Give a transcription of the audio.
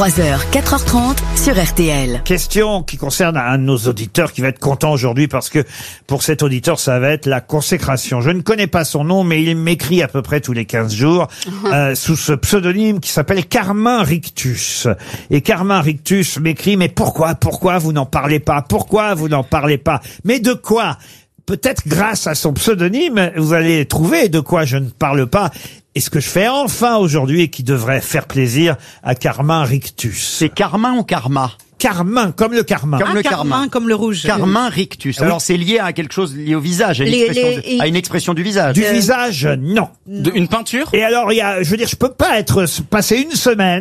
3h, 4h30 sur RTL. Question qui concerne un de nos auditeurs qui va être content aujourd'hui parce que pour cet auditeur, ça va être la consécration. Je ne connais pas son nom, mais il m'écrit à peu près tous les 15 jours sous ce pseudonyme qui s'appelle Carmin Rictus. Et Carmin Rictus m'écrit, mais pourquoi vous n'en parlez pas? Pourquoi vous n'en parlez pas? Mais de quoi? Peut-être grâce à son pseudonyme, vous allez trouver de quoi je ne parle pas. Et ce que je fais enfin aujourd'hui et qui devrait faire plaisir à Carmin Rictus. C'est Carmin ou Karma? Carmin, comme le carmin. Comme le carmin, comme le rouge. Carmin Rictus. Oui. Alors c'est lié à quelque chose lié au visage, à une expression du visage. Du visage, non. Une peinture? Et alors, je veux dire, je peux pas passer une semaine